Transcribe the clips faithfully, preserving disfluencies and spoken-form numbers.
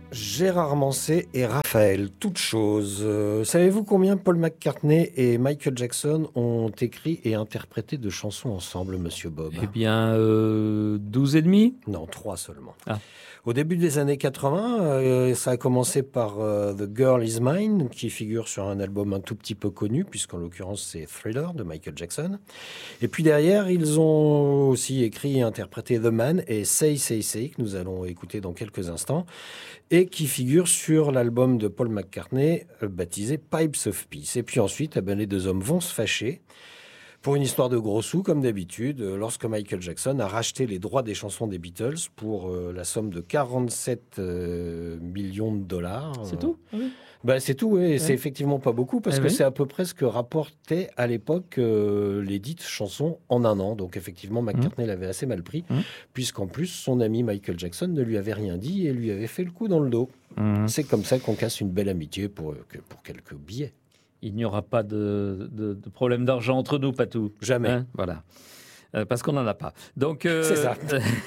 Gérard Manset et Raphaël, toute chose. Euh, savez-vous combien Paul McCartney et Michael Jackson ont écrit et interprété de chansons ensemble, monsieur Bob? Eh bien, euh, douze et demi. Non, trois seulement. Ah. Au début des années quatre-vingts, euh, ça a commencé par euh, The Girl Is Mine, qui figure sur un album un tout petit peu connu, puisqu'en l'occurrence c'est Thriller de Michael Jackson. Et puis derrière, ils ont aussi écrit et interprété The Man et Say Say Say, que nous allons écouter dans quelques instants, et qui figure sur l'album de Paul McCartney, euh, baptisé Pipes of Peace. Et puis ensuite, eh ben, les deux hommes vont se fâcher, pour une histoire de gros sous, comme d'habitude, lorsque Michael Jackson a racheté les droits des chansons des Beatles pour euh, la somme de quarante-sept euh, millions de dollars. C'est tout oui. Ben, c'est tout, oui. Ouais. C'est effectivement pas beaucoup, parce eh que oui. c'est à peu près ce que rapportaient à l'époque euh, les dites chansons en un an. Donc effectivement, McCartney mmh. l'avait assez mal pris, mmh. puisqu'en plus, son ami Michael Jackson ne lui avait rien dit et lui avait fait le coup dans le dos. Mmh. C'est comme ça qu'on casse une belle amitié pour, pour quelques billets. Il n'y aura pas de, de, de problème d'argent entre nous, Patou. Jamais. Hein, voilà. Euh, parce qu'on n'en a pas. Donc, euh, c'est ça.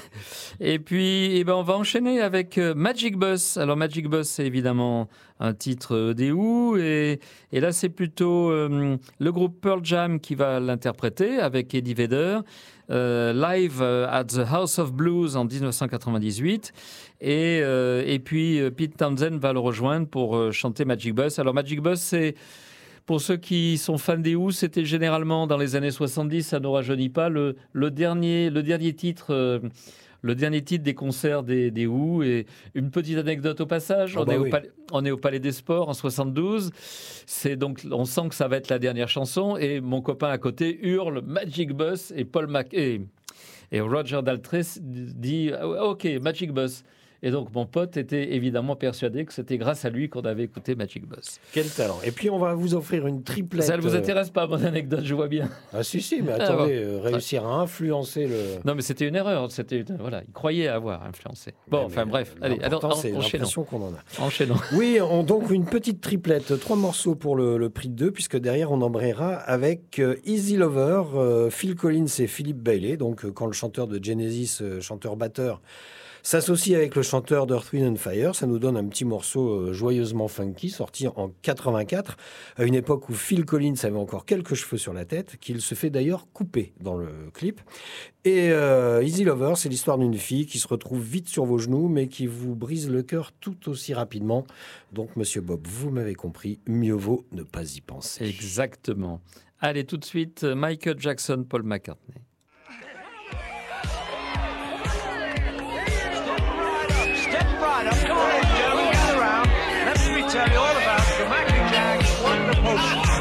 et puis, eh ben, on va enchaîner avec euh, Magic Bus. Alors, Magic Bus, c'est évidemment un titre euh, des Who. Et, et là, c'est plutôt euh, le groupe Pearl Jam qui va l'interpréter avec Eddie Vedder. Euh, live euh, at the House of Blues en dix-neuf cent quatre-vingt-dix-huit. Et, euh, et puis, euh, Pete Townshend va le rejoindre pour euh, chanter Magic Bus. Alors, Magic Bus, c'est... Pour ceux qui sont fans des Who, c'était généralement dans les années soixante-dix, ça ne rajeunit pas, le, le, dernier, le, dernier titre, euh, le dernier titre des concerts des, des Who. Et une petite anecdote au passage, oh on, bah est oui. au palais, on est au Palais des Sports en soixante-douze, c'est donc, on sent que ça va être la dernière chanson, et mon copain à côté hurle Magic Bus, et Paul Mac... Et, et Roger Daltrey dit « Ok, Magic Bus ». Et donc, mon pote était évidemment persuadé que c'était grâce à lui qu'on avait écouté Magic Bus. Quel talent. Et puis, on va vous offrir une triplette. Ça ne vous intéresse pas, mon anecdote, je vois bien. Ah si, si, mais attendez, euh, réussir à influencer le... Non, mais c'était une erreur. C'était, voilà, il croyait avoir influencé. Bon, mais enfin, mais bref. Allez, alors, en, c'est l'impression qu'on en a. Enchaînons. Oui, on, donc une petite triplette. Trois morceaux pour le, le prix de deux, puisque derrière, on embrayera avec euh, Easy Lover, euh, Phil Collins et Philip Bailey. Donc, euh, quand le chanteur de Genesis, euh, chanteur-batteur, s'associe avec le chanteur d'Earth, Wind and Fire, ça nous donne un petit morceau euh, joyeusement funky, sorti en quatre-vingt-quatre, à une époque où Phil Collins avait encore quelques cheveux sur la tête, qu'il se fait d'ailleurs couper dans le clip. Et euh, Easy Lover, c'est l'histoire d'une fille qui se retrouve vite sur vos genoux, mais qui vous brise le cœur tout aussi rapidement. Donc, monsieur Bob, vous m'avez compris, mieux vaut ne pas y penser. Exactement. Allez, tout de suite, Michael Jackson, Paul McCartney. Come on in, gentlemen, gather round. Let me tell you all about the Magic Jack's Wonder Potion.